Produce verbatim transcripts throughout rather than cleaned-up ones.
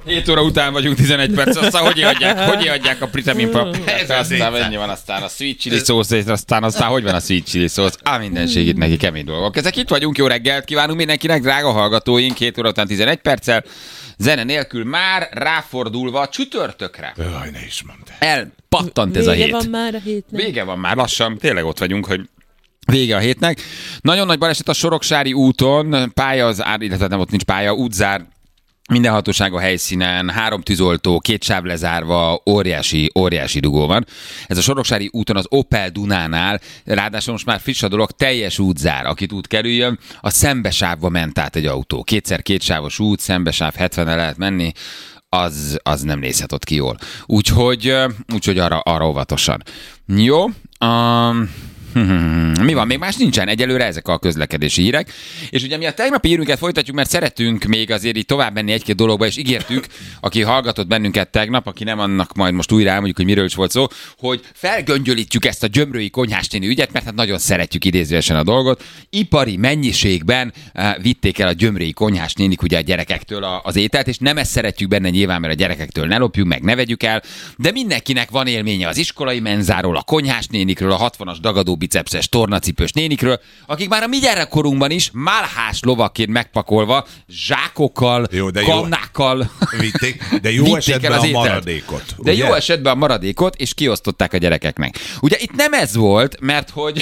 hét óra után vagyunk, tizenegy perc, aztán hogy adják, hogy adják a Pritamin paprikát, aztán mennyi van, aztán a sweet chili szósz, és aztán, aztán hogy van a sweet chili szósz, á, mindenség itt neki kemény dolgok. Ezek itt vagyunk, jó reggelt kívánunk mindenkinek, drága hallgatóink, hét óra után tizenegy perccel, zene nélkül már ráfordulva csütörtökre. Jaj, ne is mondd. Elpattant ez a hét. Vége van már a hétnek. Vége van már, lassan, tényleg ott vagyunk, hogy vége a hétnek. Nagyon nagy baleset a Soroksári úton, pálya az ár, illetve nem ott nincs pálya, útzár, minden hatóság a helyszínen, három tűzoltó, két sáv lezárva, óriási, óriási dugó van. Ez a Soroksári úton az Opel Dunánál, ráadásul most már friss a dolog, teljes útzár, akit út kerüljön, a szembesávba ment át egy autó. Kétszer kétsávos út, szembesáv hetvenre lehet menni, az, az nem nézhet ott ki jól. Úgyhogy, úgyhogy arra, arra óvatosan. Jó, um, mi van? Még más nincsen. Egyelőre ezek a közlekedési hírek. És ugye mi a tegnapi hírünket folytatjuk, mert szeretünk még azért így tovább menni egy-két dologba, és ígértük, aki hallgatott bennünket tegnap, aki nem annak majd most újra elmondjuk, hogy miről is volt szó, hogy felgöngyölítjük ezt a gyömrői konyhásténi ügyet, mert hát nagyon szeretjük idézőesen a dolgot. Ipari mennyiségben uh, vitték el a gyömrői konyhásnénik ugye a gyerekektől a, az ételt, és nem ezt szeretjük benne nyilván, mert a gyerekektől ne lopjuk, meg ne vegyük el, de mindenkinek van élménye az iskolai menzáról, a konyhásnénikről, a hatvanas dagadó bicepszes tornacipős nénikről, akik már a mi gyerekkorunkban is málhás lovakként megpakolva, zsákokkal, jó, kannákkal vitték, de jó esetben a maradékot. De ugye? Jó esetben a maradékot, és kiosztották a gyerekeknek. Ugye itt nem ez volt, mert hogy...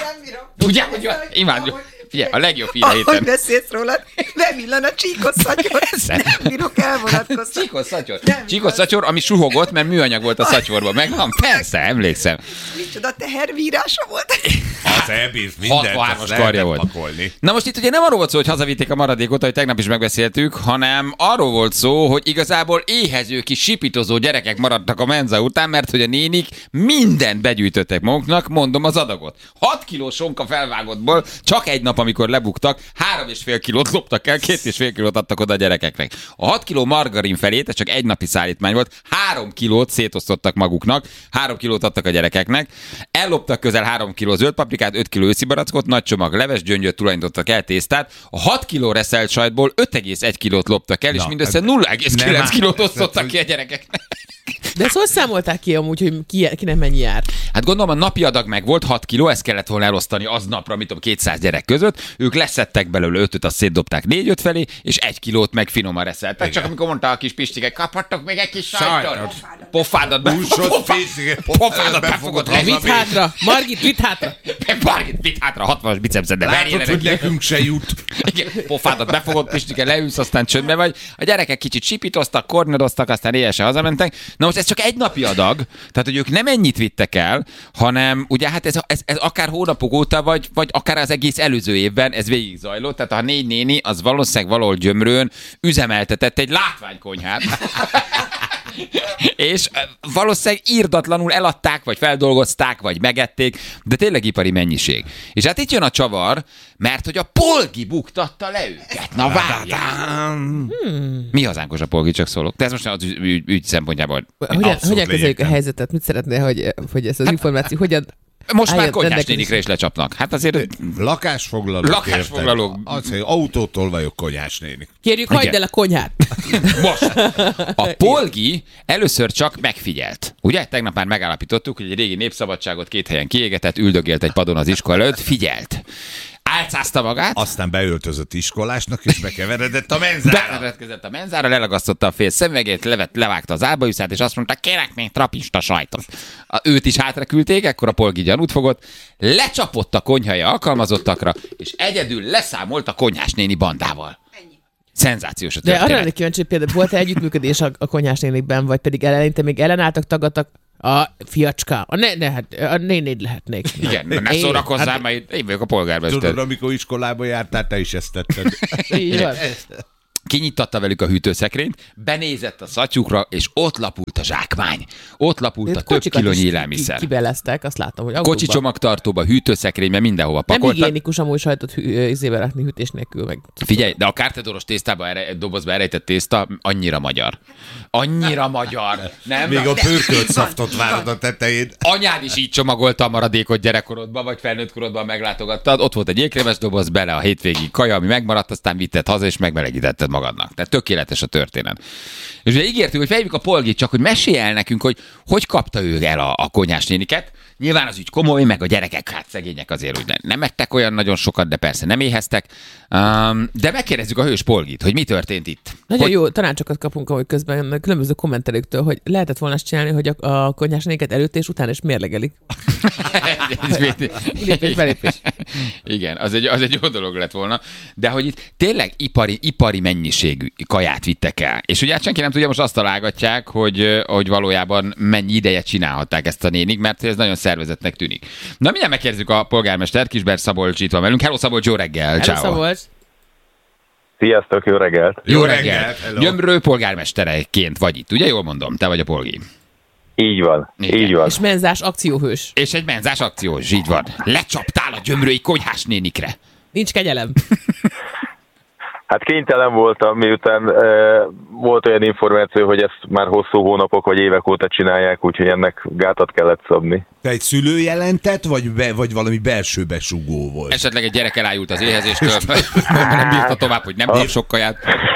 Ugye, hogy imádjuk. Figyelj, a legjobb hír a héten. Ahogy beszélsz róla, bevillan a csíkos szatyor. Nem bírok elvonatkozni. Csíkos szatyor. Csíkos szatyor, ami suhogott, mert műanyag volt a szatyorban. Megvan? Persze, emlékszem. Micsoda tehervírása volt. Az ebész mindent, azt karja volt. Pakolni. Na most itt ugye nem arról volt szó, hogy hazavitték a maradékot, ahogy tegnap is megbeszéltük, hanem arról volt szó, hogy igazából éhező kis sipitozó gyerekek maradtak a menza után, mert hogy a nénik mindent begyűjtöttek maguknak, mondom az adagot. hat kilós sonka felvágottból csak egy nap, amikor lebuktak, három és fél kilót loptak el, két és fél kilót adtak oda a gyerekeknek. A hat kiló margarin felét, ez csak egy napi szállítmány volt, három kilót szétosztottak maguknak, három kilót adtak a gyerekeknek, elloptak közel három kiló zöld paprikát, öt kiló őszi barackot, nagy csomag leves gyöngyöt tulajdonítottak el, tésztát, a hat kiló reszelt sajtból öt egész egy kilót loptak el, és Na, mindössze nulla egész kilenc kilót osztottak ki a gyerekeknek. De ezt hogy számolták ki amúgy, hogy ki, kinek mennyi jár? Hát gondolom a napi adag meg volt hat kiló, ezt kellett volna elosztani aznapra, mit tudom, kétszáz gyerek között. Ők leszettek belőle ötöt, azt szétdobták négy-öt felé, és egy kilót meg finoman reszeltek. Csak amikor mondta a kis Pistike, kaphattok még egy kis sajtot. Pofádat befogott. Pofádat befogott. Vitt hátra. Margit, vitt hátra. Margit, vitt hátra. hatvanas bicepszed, de látod, hogy nekünk se jut. Pofádat befogott, Pistike, leülsz, aztán csöndbe vagy. A gyerekek kicsit sipitoztak, kornodoztak, aztán éjjel hazamentek. Na most ez csak egy napi adag, tehát hogy ők nem ennyit vittek el, hanem ugye hát ez, ez, ez akár hónapok óta, vagy, vagy akár az egész előző évben ez végig zajlott, tehát a négy néni az valószínűleg valahol Gyömrőn üzemeltetett egy látványkonyhát. És valószínűleg írdatlanul eladták, vagy feldolgozták, vagy megették, de tényleg ipari mennyiség. És hát itt jön a csavar, mert hogy a Polgi buktatta le őket. Na várjál! Hmm. Mi hazánkos a Polgi, csak szólok. De ez most az ügy, ügy szempontjából. Hogyan, hogyan kezeljük a helyzetet? Mit szeretnél, hogy, hogy ez az hát, információ, hogyan... Most már konyhásnénikre is lecsapnak. Hát azért... Lakásfoglalók. Lakásfoglalók. Az, hogy autótól vagyok konyhásnénik. Kérjük, hagyd el a konyhát. Most. A Polgi először csak megfigyelt. Ugye? Tegnap már megállapítottuk, hogy egy régi népszabadságot két helyen kiégetett, üldögélt egy padon az iskola előtt, figyelt. Álcázta magát. Aztán beöltözött iskolásnak, és bekeveredett a menzára. Bekeveredett a menzára, lelagasztotta a fél szemüvegét, levet, levágta az álbajuszát, és azt mondta, kérek még trapista sajtot. A, őt is hátra küldték, ekkor a Polgi gyanút fogott, lecsapott a konyhai alkalmazottakra, és egyedül leszámolt a konyhásnéni bandával. Szenzációs a történet. De arra lennék kíváncsi, például volt-e együttműködés a, a konyhásnénikben, vagy pedig eleinte még ellenálltak, tagadtak? A fiacska. A, ne, ne, hát, a nénéd lehetnék. Igen, ne, ne szórakozzál, hát, majd én vagyok a polgármester. Tudod, amikor iskolába jártál, te is ezt tetted. Így van. Kinyitatta velük a hűtőszekrényt, benézett a szatyukra, és ott lapult a zsákmány. Ott lapult a több kilónyi élelmiszer. Kibeleztek, azt látom, hogy autóba. Kocsi csomagtartóba, hűtőszekrényben, mindenhova pakoltak. Nem higiénikus amúgy sajtot izébe rakni hűtés nélkül meg. Figyelj, de a kártedoros tésztába, erre, dobozba elrejtett tészta annyira magyar. Annyira magyar. Nem? Még a pörkölt szaftot várod a tetején. Anyád is így csomagolta a maradékot gyerekkorodban, vagy felnőtt korodban meglátogattad. Ott volt egy jégkrémes doboz, bele a hétvégi kaja, ami megmaradt, aztán vitted haza, és megmelegítetted magadnak. Tehát tökéletes a történet. És ugye ígértük, hogy fejjük a Polgit, csak hogy mesélj el nekünk, hogy hogy kapta ő el a, a konyhás néniket. Nyilván az ügy komoly, meg a gyerekek, hát szegények azért úgy nem ettek olyan nagyon sokat, de persze nem éheztek. Um, de megkérdezzük a hős Polgit, hogy mi történt itt. Nagyon hogy... jó tanácsokat kapunk, ahogy közben különböző kommentelőktől, hogy lehetett volna azt csinálni, hogy a, a konyhás néniket előtt és utána is mérlegelik. Lépés belépés. Igen, az egy, az egy jó dolog lett volna. De hogy itt tényleg ipari, ipari mennyiségű kaját vittek el. És ugye hát senki nem tudja, most azt találgatják, hogy, hogy valójában mennyi ideje csinálhatták ezt a nénik, mert ez nagyon szervezetnek tűnik. Na, mindjárt megkérdezzük a polgármestert, Kisberg Szabolcs itt van velünk. Hello Szabolcs, jó reggel! Hello Ciao. Szabolcs! Sziasztok, jó reggelt! Jó, Jó reggelt! reggelt, hello. Gyömrő polgármestereként vagy itt, ugye jól mondom? Te vagy a Polgi. Így van, Igen. így van. És menzás akcióhős. És egy menzás akciós, így van. Lecsaptál a gyömrői konyhás nénikre. Nincs kegyelem. Hát kénytelen voltam, miután e, volt olyan információ, hogy ezt már hosszú hónapok vagy évek óta csinálják, úgyhogy ennek gátat kellett szabni. Te egy szülő jelentett, vagy, be, vagy valami belső besugó volt? Esetleg egy gyerek elájult az éhezéstől, nem bírta tovább, hogy nem bír sok kaját.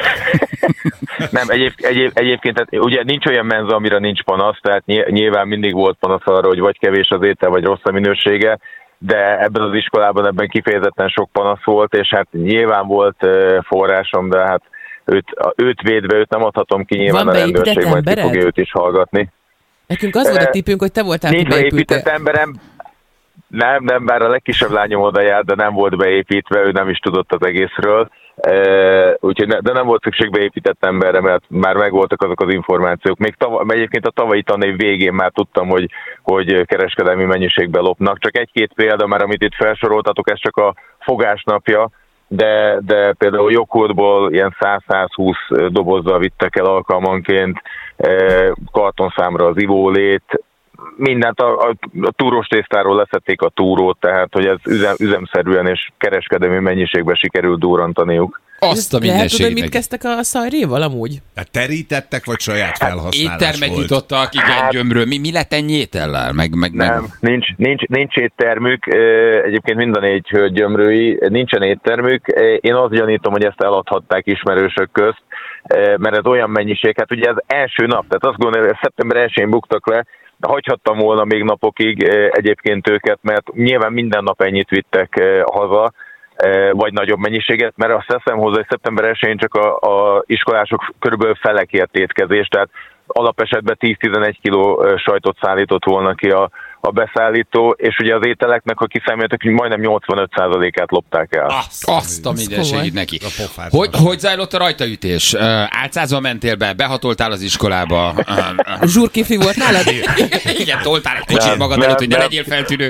Nem, egyéb, egyéb, egyébként tehát, ugye nincs olyan menza, amire nincs panasz, tehát nyilván mindig volt panasz arra, hogy vagy kevés az étel, vagy rossz a minősége, de ebben az iskolában ebben kifejezetten sok panasz volt, és hát nyilván volt uh, forrásom, de hát őt, őt védve, őt nem adhatom ki, nyilván Van a rendőrség majd ki fogja őt is hallgatni. Nekünk az volt a tippünk, hogy te voltál, Nincs ki beépített beépültél. emberem, nem, nem, bár a legkisebb lányom oda járt, de nem volt beépítve, ő nem is tudott az egészről. Uh, úgyhogy ne, de nem volt szükség beépített emberre, mert már megvoltak azok az információk. Még tava, egyébként a tavalyi tanév végén már tudtam, hogy, hogy kereskedelmi mennyiségben lopnak. Csak egy-két példa, mert amit itt felsoroltatok, ez csak a fogásnapja, de, de például joghurtból ilyen száz-százhúsz dobozzal vittek el alkalmanként, uh, kartonszámra az ivólét, mindent a, a, a túrós tésztáról leszették a túrót, tehát hogy ez üzem, üzemszerűen és kereskedelmi mennyiségben sikerült durrantaniuk. Azt a Lehet tudod, mindenségnek. mit kezdtek a szajréval amúgy? Tehát terítettek, vagy saját felhasználás Éttermet volt? nyitottak, igen, Hát- Gyömről. Mi, mi lett ennyi étellel? Meg, meg, meg... Nem, nincs, nincs, nincs éttermük, egyébként mind a négy hölgy gyömrői, nincsen éttermük. Én azt gyanítom, hogy ezt eladhatták ismerősök közt, mert ez olyan mennyiség, hát ugye ez első nap, tehát azt gondolom, hogy szeptember elsején buktak le, hagyhattam volna még napokig egyébként őket, mert nyilván minden nap ennyit vittek haza, vagy nagyobb mennyiséget, mert azt teszem hozzá, hogy szeptember elsején csak a, a iskolások körülbelül felekért étkezés, tehát alapesetben tíz-tizenegy kiló sajtot szállított volna ki a, a beszállító, és ugye az ételeknek, ha kiszámoltak, hogy majdnem nyolcvanöt százalékát lopták el. Azt, Azt a mindenségét neki. A pofát Hogy, van. hogy zajlott a rajtaütés? Uh, álcázva mentél be, behatoltál az iskolába. Uh, uh, Zsúrkifli volt nálad? igen, toltál egy kocsit Nem, magad nem, előtt, hogy ne nem. legyél feltűnő.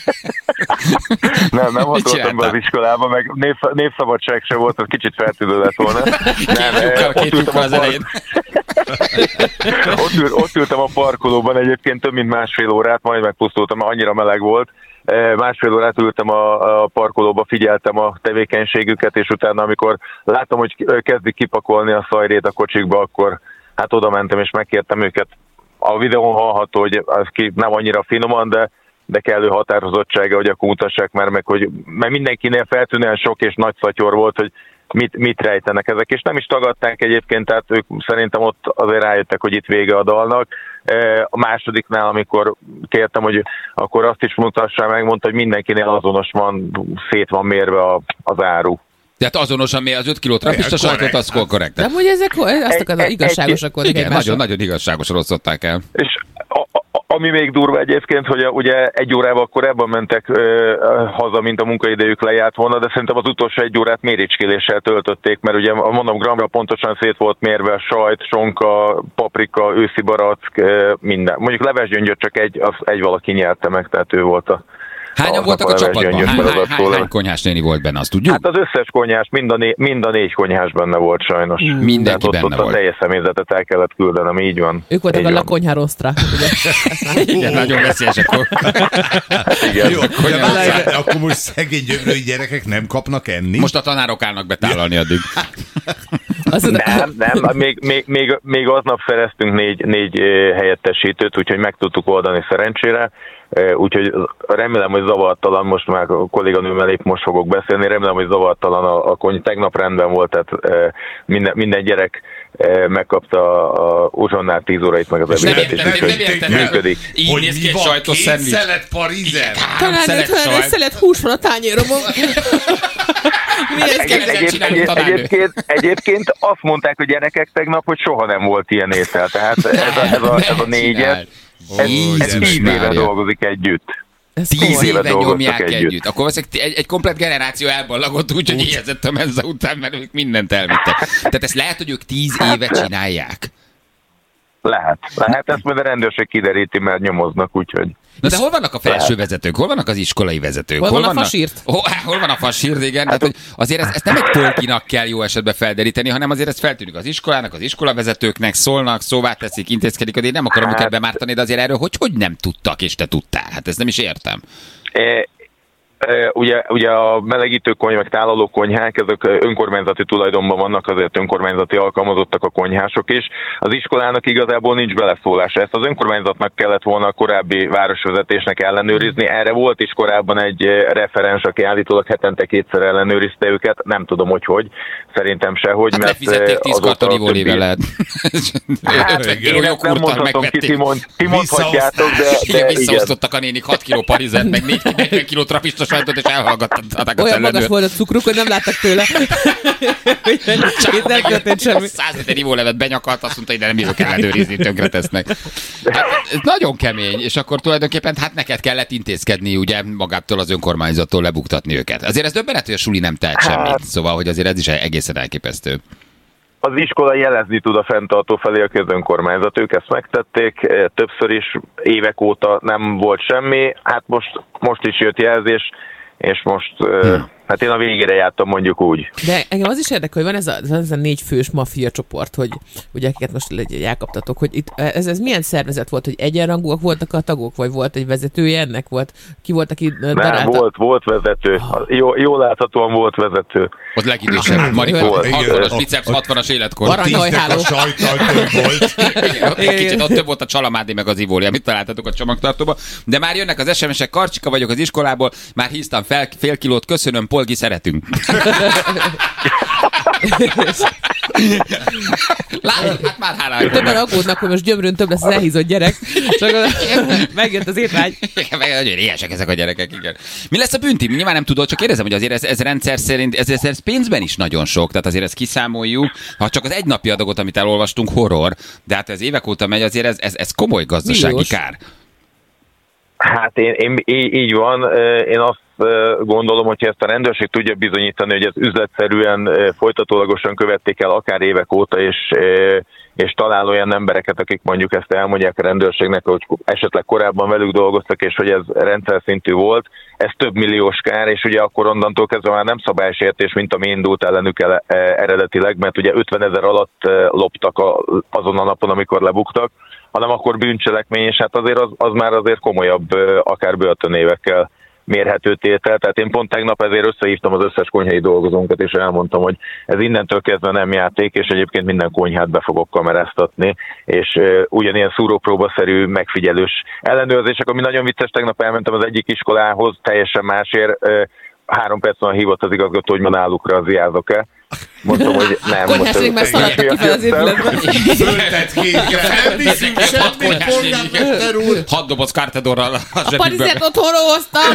Nem, nem Mit hatoltam be csináltál? az iskolába, meg név, névszabadság se volt, az kicsit feltűnő lett volna. Nem, Két lyukkal, eh, ott két ültem lyukkal a az park- elején. ott, ül, ott ültem a parkolóban egyébként több mint másfél órát, majd megpusztultam, mert annyira meleg volt. Eh, Másfél órát ültem a, a parkolóba, figyeltem a tevékenységüket, és utána, amikor láttam, hogy kezdik kipakolni a szajrét a kocsikba, akkor hát oda mentem és megkértem őket. A videón hallható, hogy az ki nem annyira finoman, de de kellő határozottsága, hogy akkor mutassák már meg, hogy mert mindenkinél feltűnően sok és nagy szatyor volt, hogy mit, mit rejtenek ezek, és nem is tagadták egyébként, tehát ők szerintem ott azért rájöttek, hogy itt vége a dalnak. A másodiknál, amikor kértem, hogy akkor azt is mutassák meg, mondta, hogy mindenkinél azonos van, szét van mérve a, az áru. Tehát azonosan mi az öt kiló trapista sajtot, az korrekt. De hogy ezek azt akarom, Egy- igazságosak voltak Igen, egymással. nagyon-nagyon igazságosan osztották el. És a, a, ami még durva egyébként, hogy a, ugye egy órával korábban mentek ö, haza, mint a munkaidejük lejárt volna, de szerintem az utolsó egy órát méricskéléssel töltötték, mert ugye mondom, gramra pontosan szét volt mérve a sajt, sonka, paprika, őszi barack, ö, minden. Mondjuk levesgyöngyöt csak egy, az egy valaki nyerte meg, tehát ő volt a... Hányan a voltak a csapatban? levesgyöngyös Hány, hány, maradott hány, róla. hány konyhás néni volt benne, azt tudjuk? Hát az összes konyhás, mind a, né, mind a négy konyhás benne volt sajnos. Mindenki Tehát ott, benne ott volt. a teljes személyzetet el kellett küldenem, így van. Ők voltak így a van. La Konyha Rostra. ugye? Igen, nagyon veszélyes akkor. Igen. Jó, de várjál, akkor most szegény gyömrői gyerekek nem kapnak enni? Most a tanárok állnak betálalni addig. Nem, nem, még, még, még, még aznap szereztünk négy, négy helyettesítőt, úgyhogy meg tudtuk oldani szerencsére. Úgyhogy remélem, hogy zavartalan, most már a kolléganőmmel épp most fogok beszélni, remélem, hogy zavartalan a, a konyha. Tegnap rendben volt, tehát minden, minden gyerek megkapta a uzsonnál tíz órait, meg az ebédet, és működik. Így néz ki egy sajtos szendvics. Két szelet parizer. Talán egy szelet hús van a tányéromon. Egyébként, egyébként azt mondták a gyerekek tegnap, hogy soha nem volt ilyen étel. Tehát ez a, ez a, ez a négyet, ez, ez tíz éve dolgozik együtt. Tíz éve nyomják együtt. együtt. Akkor egy, egy komplet generáció elballagott úgy, hogy éhezett a menza után, mert ők mindent elvittek. Tehát ezt lehet, hogy ők tíz éve csinálják? Lehet. Lehet, ezt majd a rendőrség kideríti, mert nyomoznak, úgyhogy... Na de hol vannak a felső vezetők? Hol vannak az iskolai vezetők? Hol, hol van a vannak... fasírt? Hol, hol van a fasírt, igen. Hát, hát, azért ezt, ezt nem egy tolkinak kell jó esetben felderíteni, hanem azért ez feltűnik az iskolának, az iskolavezetőknek, szólnak, szóvá teszik, intézkedik, én nem akarom hát... őket bemártani, de azért erről hogy, hogy nem tudtak, és te tudtál? Hát ezt nem is értem. É... Ugye, ugye a melegítő konyhák, meg tálaló konyhák, ezek önkormányzati tulajdonban vannak, azért önkormányzati alkalmazottak a konyhások is. Az iskolának igazából nincs beleszólása. Ezt az önkormányzatnak kellett volna a korábbi városvezetésnek ellenőrizni. Erre volt is korábban egy referens, aki állítólag hetente kétszer ellenőrizte őket. Nem tudom, hogy hogy. Szerintem sehogy. Hát lefizették tíz karton ivólével lehet. Nem mondhatom ki, ti mondhatjátok, de visszaosztottak a nénik hat kiló parizet, meg negyven kiló trapista sajtot, és elhallgatták. Olyan magas volt a cukruk, hogy nem láttak tőle. Itt nem történt semmi. száz liter ivólevet benyakalt, azt mondta, hogy nem jövök ellenőrizni, tönkre tesznek. Hát, ez nagyon kemény, és akkor tulajdonképpen hát neked kellett intézkedni, ugye, magától az önkormányzattól lebuktatni őket. Azért ez döbbenet, hogy a suli nem tehet semmit. Szóval, hogy azért ez is egészen elképesztő. Az iskola jelezni tud a fenntartó felé, a közönkormányzat. Ők ezt megtették, többször is, évek óta nem volt semmi. Hát most, most is jött jelzés, és most, hmm. hát én a végére jártam, mondjuk úgy. De engem az is érdekel, hogy van ez a, ez a négy fős maffia csoport, hogy ugye akiket most elkaptatok, hogy itt, ez, ez milyen szervezet volt, hogy egyenrangúak voltak a tagok, vagy volt egy vezetője ennek? Volt, ki volt, aki darálta? Nem, volt, volt vezető. Jó, jól láthatóan volt vezető. Ott legidősebb. Marikó, hatvanas biceps, hatvanas életkor. Aranyhajháló. A sajttal több volt. Igen, ott egy kicsit ott több volt a csalamádi meg az ivóli, amit találtatok a csomagtartóba. De már jönnek az es em esek, Karcsika vagyok az iskolából, már híztam fel fél kilót, köszönöm, Polgi, szeretünk. Látod, hát már háláljuk. Többen aggódnak, hogy most Gyömrőn több lesz az elhízott gyerek. Csak megjött az étvágy. Nagyon éhesek ezek a gyerekek, igen. Mi lesz a bünti? Nyilván nem tudod, csak kérdezem, hogy azért ez, ez rendszer szerint, ez, ez, ez pénzben is nagyon sok, tehát azért ezt kiszámoljuk. Ha csak az egynapi adagot, amit elolvastunk, horror, de hát ez évek óta megy, azért ez, ez, ez komoly gazdasági Milliós. Kár. Hát én, én, így van, én azt gondolom, hogy ezt a rendőrség tudja bizonyítani, hogy ez üzletszerűen folytatólagosan követték el akár évek óta, és, és talál olyan embereket, akik mondjuk ezt elmondják a rendőrségnek, hogy esetleg korábban velük dolgoztak, és hogy ez rendszer szintű volt, ez több milliós kár, és ugye akkor onnantól kezdve már nem szabálysértés, mint ami indult ellenük el, eredetileg, mert ugye ötvenezer alatt loptak a, azon a napon, amikor lebuktak, hanem akkor bűncselekmény, és hát azért az, az már azért komolyabb, akár börtönévekkel mérhető tétel. Tehát én pont tegnap ezért összehívtam az összes konyhai dolgozónkat, és elmondtam, hogy ez innentől kezdve nem játék, és egyébként minden konyhát be fogok kameráztatni, és uh, ugyanilyen szúrópróbaszerű, megfigyelős ellenőrzések, ami nagyon vicces, tegnap elmentem az egyik iskolához, teljesen másért, uh, három perc van hívott az igazgató, hogy ma náluk razziázok-e. Mondtam, hogy nem. Konyháség már szaladtak ki fel az épületbe. Föltett kékre. Nem viszünk semmit, polgármester úr. Hat doboz kártedorral a zsebükbe. A parizert otthonról hoztam.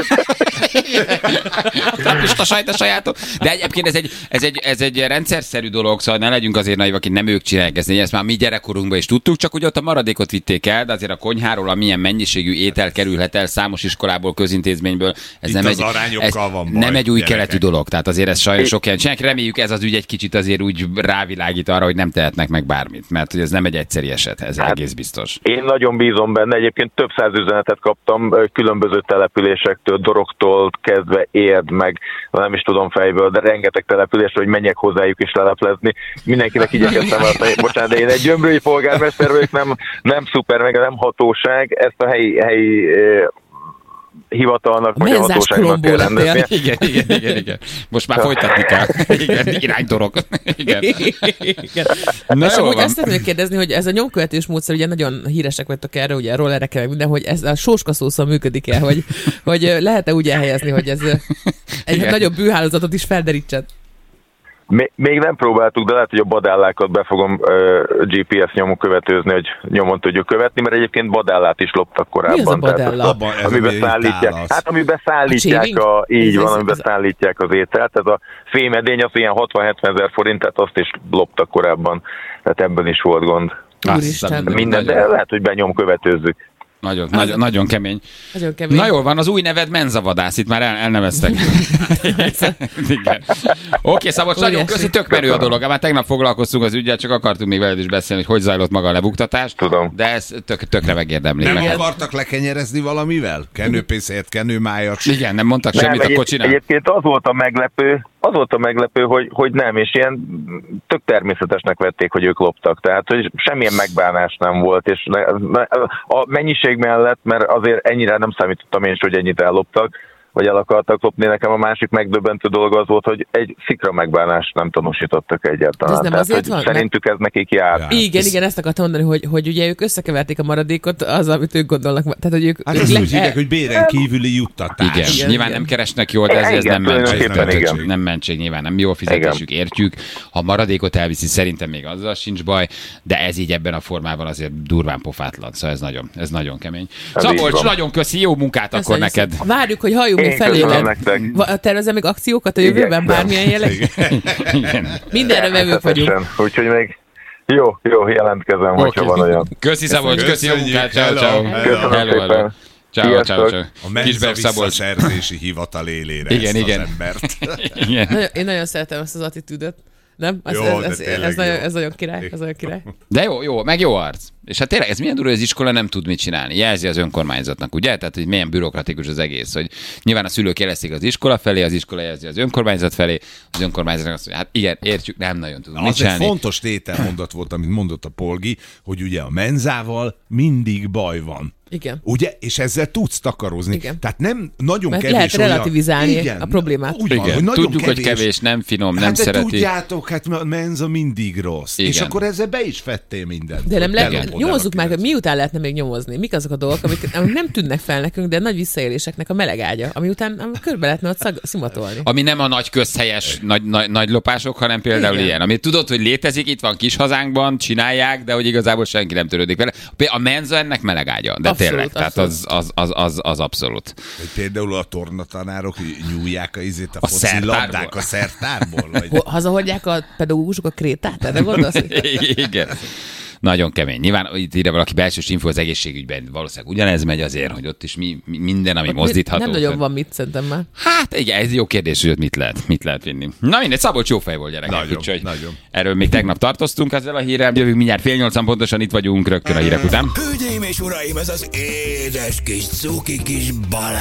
Trapista sajt a sajátok. De egyébként ez egy, ez, egy, ez egy rendszerszerű dolog, szóval ne legyünk azért naivak, akik nem ők csinálják ezt. Ezt már mi gyerekkorunkban is tudtuk, csak ugye ott a maradékot vitték el, de azért a konyháról, amilyen mennyiségű étel kerülhet el számos iskolából, közintézményből. Ez itt nem az egy, ez van baj, nem egy új gyerekek. Keletű dolog. Tehát azért ez sajnos sok ilyen csinálják. Reméljük ez az ügy egy kicsit azért úgy rávilágít arra, hogy nem tehetnek meg bármit, mert hogy ez nem egy egyszeri eset, ez hát egész biztos. Én nagyon bízom benne, egyébként több száz üzenetet kaptam különböző településektől, Doroktól kezdve Érd, meg nem is tudom fejből, de rengeteg településre, hogy menjek hozzájuk is leleplezni. Mindenkinek igyekeztem azt, bocsánat, de én egy gyömrői polgármester vagyok, nem, nem szuper, meg nem hatóság, ezt a helyi, helyi hivatalnak, A vagy a menzás hatóságnak kell Colombo lettél. rendeznie. Igen, igen, igen, igen. Most már folytatni kell. Igen, iránytorok. Igen. Igen. Na És jól amúgy van. azt szeretném kérdezni, hogy ez a nyomkövetés módszer, ugye nagyon híresek vagytok erre, ugye a rollerekkel, meg minden, hogy ez a sóskaszószal működik-e, hogy, hogy lehet-e úgy elhelyezni, hogy ez egy Igen. nagyobb bűhálózatot is felderítsen? Még, még nem próbáltuk, de lehet, hogy a badállákat be fogom uh, gé pé es nyomon követőzni, hogy nyomon tudjuk követni, mert egyébként badállát is loptak korábban. Mi az a tehát badálla? Abban ez amiben ami szállítják, tálasz. hát amiben A szállítják shaving? a, így Ez- van, ez- amiben ez- szállítják az ételt, ez a fémedény az ilyen hatvan-hetven ezer forint, tehát azt is loptak korábban, tehát ebben is volt gond. Úristen. Nagyon- Minden, de nagyon- lehet, hogy benyom követőzzük. Nagyon, nagyon, nagyon kemény. Nagyon kemény. Na jól van, az új neved Menzavadász, itt már el, elneveztek. Igen. Oké, Szabolcs, nagyon Óriási. köszi, tök merő a dolog. Már tegnap foglalkoztunk az ügyel, csak akartunk még veled is beszélni, hogy hogy zajlott maga a lebuktatás. Tudom. De ez tök, tökre megérdemli. Nem Meg. akartak lekenyerezni valamivel? Kenőpénzért, kenőmájat. Igen, nem mondtak Nem, semmit a egyéb- kocsinak? Egyébként az volt a meglepő, az volt a meglepő, hogy, hogy nem, és ilyen tök természetesnek vették, hogy ők loptak. Tehát, hogy semmilyen megbánás nem volt, és ne, ne, a mennyiség mellett, mert azért ennyire nem számítottam én is, hogy ennyit elloptak, vagy el akartak lopni. Nekem a másik megdöbbentő dolog az volt, hogy egy szikra megbánást nem tanúsítottak egyáltalán. Ez nem Tehát, azért hogy van? szerintük ez nekik jár. Ja. Igen, Ez- igen, ezt akartam mondani, hogy, hogy ugye ők összekeverték a maradékot az, amit ők gondolnak. Tehát, hogy ők, Hát ők ezt le- úgy hívják, hogy béren kívüli juttatás. Igen, Igen, nyilván igen. nem keresnek jól, de ez, ez Igen, nem mentség. tulajdonképpen Nem, igen. nem mentség, nyilván nem jól fizetésük, értjük. Ha maradékot elviszi, szerintem még azzal sincs baj, de ez így ebben a formában azért durván pofátlan, szóval ez nagyon, ez nagyon kemény. Ez így Szabolcs, van. nagyon köszi, jó munkát akkor Köszönjük neked. szépen. Várjuk, hogy halljunk még Én köszönöm feléled. nektek. Va- Tervezel még akciókat a jövőben? Igyekszem. Bármilyen jelleg? Igen. Mindenre vevők vagyunk. Természetesen. Úgyhogy még jó, jó, jelentkezem, hogyha Oké. van olyan. Köszi Szabolcs, köszi, jó Köszönjük, munkát, ciao, hello, ciao. hello. Köszönöm Hello, hello. szépen. Ciao, ciao, ciao. Sziasztok. A menza Kisberg Szabolcs. visszaszerzési hivatal élére Igen, ezt igen. az embert. Igen. Nagyon, én nagyon szeretem ezt az attitűdöt. Nem? Ez, Jó, ez, de ez, tényleg ez, nagyon, jó. ez nagyon király. Ez nagyon király. De jó, jó, meg jó arc. És hát tényleg ez milyen durva, hogy az iskola nem tud mit csinálni. Jelzi az önkormányzatnak, ugye? Tehát, hogy milyen bürokratikus az egész, hogy nyilván a szülők jelezték az iskola felé, az iskola jelzi az önkormányzat felé, az önkormányzatnak azt mondja, hát igen, értjük, nem nagyon tudunk mit Az egy csinálni. fontos tételmondat volt, amit mondott a Polgi, hogy ugye a menzával mindig baj van. Igen. Ugye? És ezzel tudsz takarozni. Igen. Tehát nem nagyon Mert kevés lehet olyan... relativizálni Igen, a problémát. Úgy van, Igen. hogy nagyon Tudjuk, kevés. hogy kevés, nem finom, nem Hát de szereti. tudjátok, hát a menza mindig rossz. Igen. És akkor ezzel be is fettél mindent. De nem hogy le, ellopod el nyomozzuk a meg, hogy kilenc. miután lehetne még nyomozni. Mik azok a dolgok, amik, amik nem tűnnek fel nekünk, de nagy visszaéléseknek a meleg ágya, ami után ami körbe lehetne ott szag, szimatolni. Ami nem a nagy közhelyes nagy, nagy, nagy lopások, hanem például Igen. ilyen. Ami tudod, hogy létezik, itt van kis hazánkban, csinálják, de hogy igazából senki nem törődik vele. A menza ennek melegágya, de Abszolút, tényleg, tehát az, az, az, az, az abszolút. Hogy például a tornatanárok nyúlják a izét a, A foci szertárból. labdák a szertárból? Vagy... Ho- Hazahordják a pedagógusok a krétát? Erre gondolsz? Igen. Nagyon kemény. Nyilván itt ide valaki belsős info az egészségügyben valószínűleg ugyanez megy azért, hogy ott is mi, mi minden, ami mozdítható. Nem nagyon van mit, szerintem már. Hát igen, ez jó kérdés, hogy ott mit lehet, mit lehet vinni. Na mindegy, Szabolcs jó fej volt, gyerekek. Nagyon, úgyhogy nagyon. erről még tegnap tartoztunk ezzel a hírrel, jövünk mindjárt fél nyolcan pontosan itt vagyunk rögtön a hírek után. Hölgyeim és uraim, ez az édes kis cuki kis Balázs.